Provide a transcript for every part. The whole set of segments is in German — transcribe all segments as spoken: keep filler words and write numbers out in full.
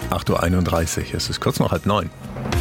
acht Uhr einunddreißig, es ist kurz nach halb neun.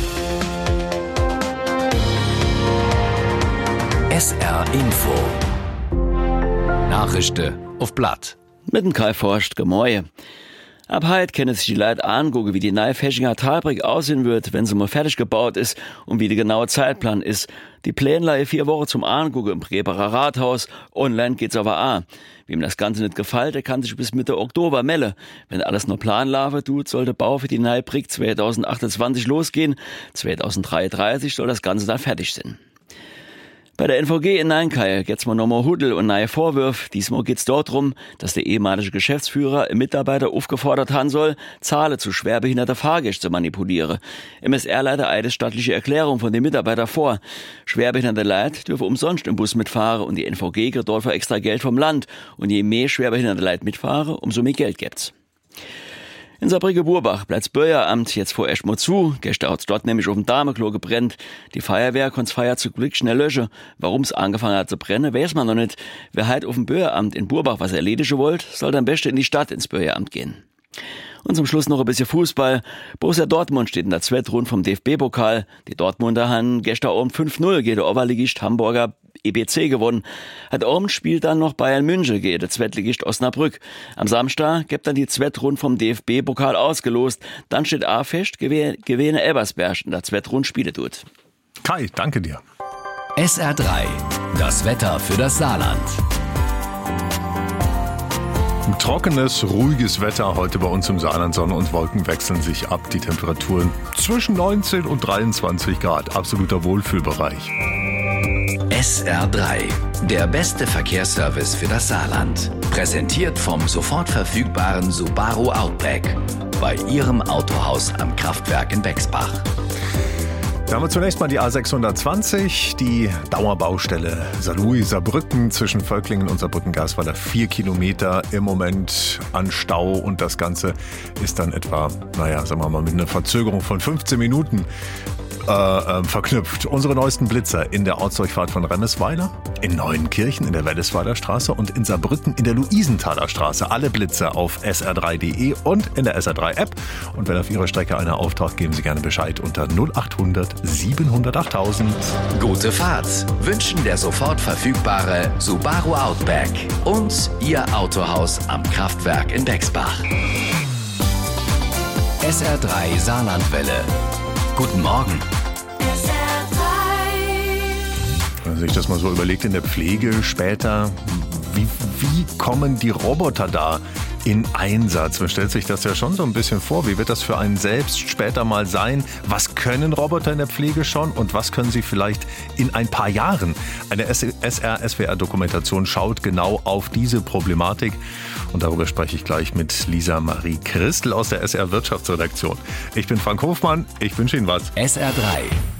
S R Info. Nachrichten auf Blatt. Mit dem Kai Forst, Gemäue. Ab heute können sich die Leute angucken, wie die neue Feschinger Talbrücke aussehen wird, wenn sie mal fertig gebaut ist und wie der genaue Zeitplan ist. Die Pläne liegen vier Wochen zum Angucken im Brebacher Rathaus. Online geht's aber an. Wem das Ganze nicht gefällt, der kann sich bis Mitte Oktober melden. Wenn alles noch planlaufen tut, soll der Bau für die neue Brücke zwanzig achtundzwanzig losgehen. zwanzig dreiunddreißig soll das Ganze dann fertig sein. Bei der N V G in Neinkeil geht's mal nochmal Hudel und neue Vorwürfe. Diesmal geht's dort drum, dass der ehemalige Geschäftsführer im Mitarbeiter aufgefordert haben soll, Zahlen zu schwerbehinderter Fahrgäste zu manipulieren. M S R leitet eine stattliche Erklärung von dem Mitarbeiter vor. Schwerbehinderte Leute dürfen umsonst im Bus mitfahren und die N V G kriegt dort für extra Geld vom Land. Und je mehr schwerbehinderte Leute mitfahren, umso mehr Geld gibt's. In Saarbrücken-Burbach bleibt's Bürgeramt jetzt vorerst mal zu. Gestern hat's dort nämlich auf dem Dameklo gebrennt. Die Feuerwehr konnt's Feuer zum Glück schnell löschen. Warum's angefangen hat zu brennen, weiß man noch nicht. Wer halt auf dem Bürgeramt in Burbach was erledigen wollt, soll am besten in die Stadt ins Bürgeramt gehen. Und zum Schluss noch ein bisschen Fußball. Borussia Dortmund steht in der zweiten Runde vom D F B-Pokal. Die Dortmunder haben gestern Abend fünf null gegen den Oberligist Hamburger E B C gewonnen. Hat Abend spielt dann noch Bayern München gegen den Zweitligist Osnabrück. Am Samstag gibt dann die zweite Runde vom D F B-Pokal ausgelost. Dann steht A fest, gewähne Elversberg in der zweiten Runde spielen tut. Kai, danke dir. S R drei, das Wetter für das Saarland. Trockenes, ruhiges Wetter heute bei uns im Saarland. Sonne und Wolken wechseln sich ab. Die Temperaturen zwischen neunzehn und dreiundzwanzig Grad. Absoluter Wohlfühlbereich. S R drei, der beste Verkehrsservice für das Saarland. Präsentiert vom sofort verfügbaren Subaru Outback. Bei Ihrem Autohaus am Kraftwerk in Bexbach. Da haben wir zunächst mal die A sechshundertzwanzig, die Dauerbaustelle Saarlouis-Saarbrücken zwischen Völklingen und Saarbrücken-Gersweiler. Vier Kilometer im Moment an Stau und das Ganze ist dann etwa, naja, sagen wir mal, mit einer Verzögerung von fünfzehn Minuten äh, äh, verknüpft. Unsere neuesten Blitzer in der Ortsdurchfahrt von Remmesweiler, in Neuenkirchen in der Wellesweiler Straße und in Saarbrücken in der Luisenthaler Straße. Alle Blitzer auf S R drei Punkt de und in der S R drei App. Und wenn auf Ihrer Strecke einer auftaucht, geben Sie gerne Bescheid unter null achthundert siebenhundert achttausend. Gute Fahrt wünschen der sofort verfügbare Subaru Outback und Ihr Autohaus am Kraftwerk in Bexbach. S R drei Saarlandwelle. Guten Morgen. Wenn man sich das mal so überlegt in der Pflege später, wie, wie kommen die Roboter da in Einsatz? Man stellt sich das ja schon so ein bisschen vor. Wie wird das für einen selbst später mal sein? Was können Roboter in der Pflege schon und was können sie vielleicht in ein paar Jahren? Eine S R S W R-Dokumentation schaut genau auf diese Problematik. Und darüber spreche ich gleich mit Lisa Marie Christel aus der S R Wirtschaftsredaktion. Ich bin Frank Hofmann. Ich wünsche Ihnen was. S R drei